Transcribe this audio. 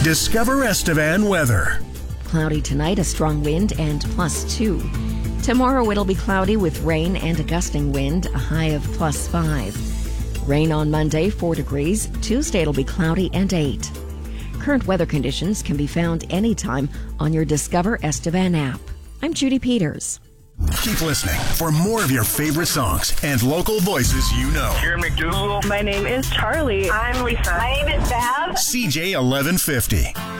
Discover Estevan weather. Cloudy tonight, a strong wind and +2. Tomorrow it'll be cloudy with rain and a gusting wind, a high of +5. Rain on Monday, 4 degrees. Tuesday it'll be cloudy and 8. Current weather conditions can be found anytime on your Discover Estevan app. I'm Judy Peters. Keep listening for more of your favorite songs and local voices you know. Jerry McDougal. My name is Charlie. I'm Lisa. My name is Val. CJ 1150.